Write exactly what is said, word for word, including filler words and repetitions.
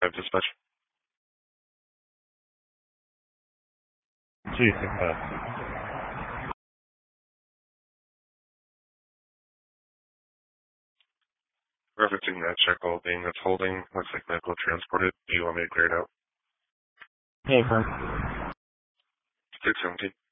five dispatch. two six five. Referencing that check all being that's holding. Looks like medical transported. Do you want me to clear it out? Hey, firm. six seventeen.